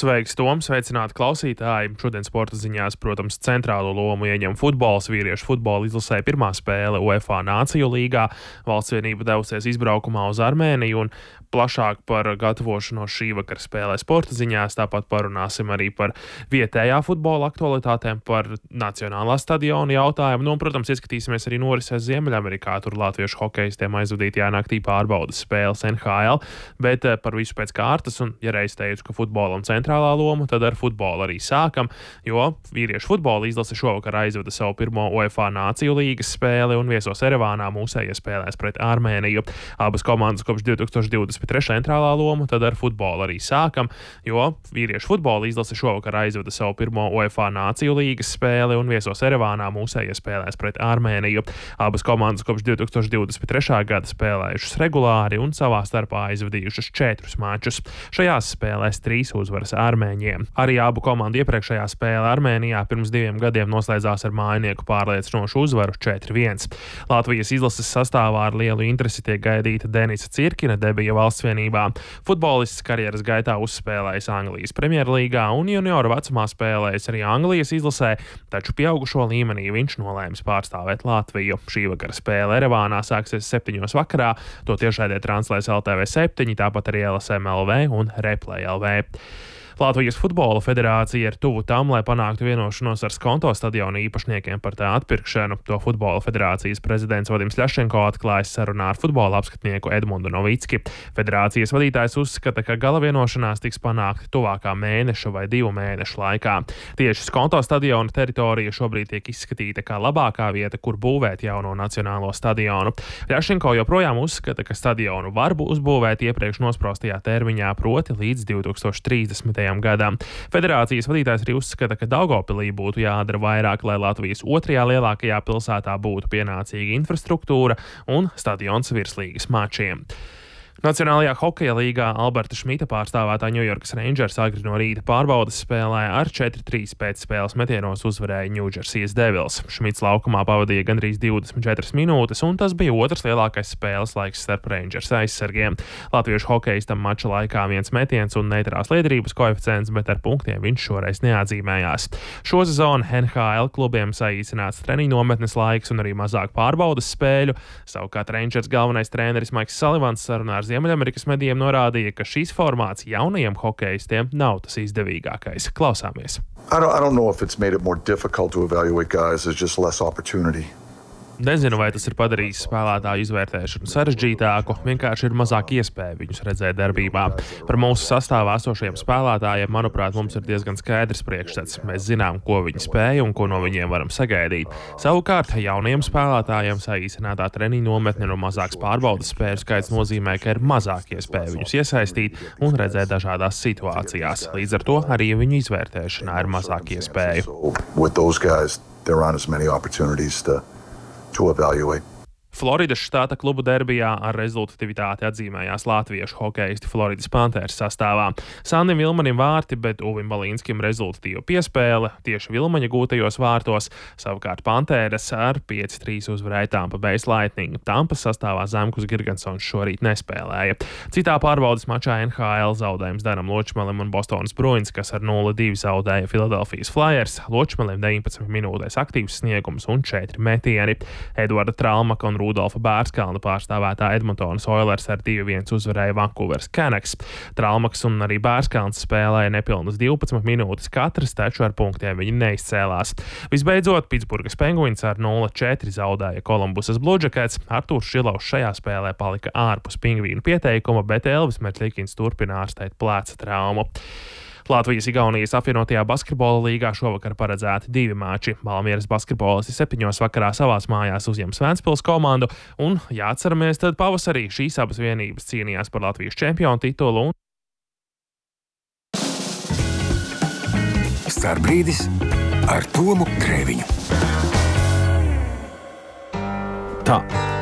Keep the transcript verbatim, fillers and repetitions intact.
Sveiks, Tom, sveicināti klausītāji. Šodien sporta ziņās, protams, centrālo lomu ieņem futbols. Vīriešu futbola izlasē pirmā spēle UEFA Nāciju līgā. Valsts vienība devusies izbraukumā uz Armēniju un plašāk par gatavošanos šī vakara spēlē sporta ziņās. Tāpat parunāsim arī par vietējā futbola aktualitātēm, par nacionālā stadiona jautājumu. Nu, un, protams, ieskatīsimies arī norisēs Ziemeļamerikā. Tur latviešu hokejistiem aizvadītajā naktī pārbaudas spēles N H L, bet par visu pēc kārtas, un ja reiz teicu, ka futbolam centrālā loma, tad ar futbolu arī sākam, jo vīriešu futbola izlase šovakar aizvada savu pirmo UEFA Nāciju līgas spēli un viesos Erevānā mūsējie spēlēs pret Armēniju. Abas komandas kopš divi tūkstoši divdesmit trešā centrālā loma, tad ar futbolu arī sākam, jo vīriešu futbola izlase šovakar aizvada savu pirmo UEFA Nāciju līgas spēli un viesos Erevānā mūsējie spēlēs pret Armēniju. Abas komandas kopš divi tūkstoši divdesmit trešā gada spēlējušas regulāri un savā starpā aizvadījušas četrus mačus. Šajās spēlēs trīs uzvaras Armēņiem. Arī abu komandu iepriekšējā spēle Armēnijā pirms diviem gadiem noslēdzās ar mājinieku pārliecinošu uzvaru četri viens. Latvijas izlases sastāvā ar lielu interesi tiek gaidīta Denisa Cirkina debija valsts vienībā. Futbolists karjeras gaitā uzspēlējis Anglijas Premjerlīgā un junioru vecumā spēlējis arī Anglijas izlasē, taču pieaugušo līmenī viņš nolēmis pārstāvēt Latviju. Šī vakara spēle Erevānā sāksies septiņos vakarā, to tiešraidē translēs L T V septiņi, tāpat arī L S M L V un Replay L V. Latvijas futbola federācija ir tuvu tam, lai panāktu vienošanos ar Skonto stadiona īpašniekiem par tā atpirkšanu. To futbola federācijas prezidents Vadims Ļaščenko atklājis sarunā ar futbola apskatnieku Edmundu Novicki. Federācijas vadītājs uzskata, ka gala vienošanās tiks panākta tuvākā mēneša vai divu mēnešu laikā. Tieši Skonto stadiona teritorija šobrīd tiek izskatīta kā labākā vieta, kur būvēt jauno nacionālo stadionu. Ļaščenko joprojām uzskata, ka stadionu var uzbūvēt iepriekš nospraustajā termiņā, proti līdz divi tūkstoši trīsdesmitajam gadam. Federācijas vadītājs arī uzskata, ka Daugavpilī būtu jādara vairāk, lai Latvijas otrajā lielākajā pilsētā būtu pienācīga infrastruktūra un stadions virslīgas mačiem. Nacionālajā hokeja līgā Alberta Šmita pārstāvētā Ņujorkas Rangers agri no rīta pārbaudas spēlē ar četri trīs pēc spēles metienos uzvarēja Ņūdžersijas Devils. Šmits laukumā pavadīja gandrīz divdesmit četras minūtes, un tas bija otrs lielākais spēles laiks starp Rangers aizsargiem. Latviešu hokejistam mača laikā viens metiens un neitrās liederības koeficients, bet ar punktiem viņš šoreiz neatzīmējās. Šo sezonu N H L klubiem saīsināts treniņu nometnes laiks un arī mazāk pārbaudas spēļu. Savukārt Rangers galvenais treneris Maiks Salivans sarunā ar Ziemeļamerikas medijiem norādīja, ka šīs formāts jaunajiem hokejistiem nav tas izdevīgākais. Klausāmies. I don't, I don't know if it's made it more difficult to evaluate guys. There's just less opportunity. Nezinu, vai tas ir padarījis spēlētāju izvērtēšanu sarežģītāku, vienkārši ir mazāk iespēju viņus redzēt darbībā. Par mūsu sastāvā esošajiem spēlētājiem, manuprāt, mums ir diezgan skaidrs priekšstats. Mēs zinām, ko viņi spēja un ko no viņiem varam sagaidīt. Savukārt, jaunajiem spēlētājiem saīsinātā treniņu nometne un mazāks pārbaudas spēļu skaits nozīmē, ka ir mazāk iespēju viņus iesaistīt un redzēt dažādās situācijās. Līdz ar to arī viņu izvērtēšanā ir mazāk iespēju. To evaluate. Floridas štata klubu derbijā ar rezultatīvitāti atzīmējās latviešu hokejisti Floridas Panthers sastāvā. Sandim Vilmanim vārti, bet Uvim Balīnskim rezultatīva piespēle tieši Vilmaņa gūtajos vārtos. Savukārt Panthers ar pieci trīs uzvarēja Tampa Bay Lightning. Tampas sastāvā Zemkus Girgensons šorīt nespēlēja. Citā pārbaudas mačā N H L zaudējums Danam Ločmelim un Bostonas Bruins, kas ar nulle divi zaudēja Philadelphijas Flyers. Ločmelim deviņpadsmit minūtēs aktīvs sniegums un četri metieni. Eduarda Tralmaka un Rudolfa Bērskalna pārstāvētā Edmontonas Oilers ar divi viens uzvarēja Vancouveras Canucks. Tralmaks un arī Bērskalns spēlēja nepilnas divpadsmit minūtes katrs, taču ar punktiem viņi neizcēlās. Visbeidzot, Pitsburgas Penguins ar nulle četri zaudēja Kolumbusas Blue Jackets. Artūrs Šilovs šajā spēlē palika ārpus pingvīnu pieteikuma, bet Elvis Merķļikins turpina ārstēt pleca traumu. Latvijas-Igaunijas apvienotajā basketbola līgā šovakar paredzēti divi mači. Valmieras basketbolisti septiņos vakarā savās mājās uzņems Ventspils komandu, un jāatceramies, tad pavasarī šīs abas vienības cīnījās par Latvijas čempionu titulu. Un... Starbrīdis ar Tomu Grēviņu. Tā.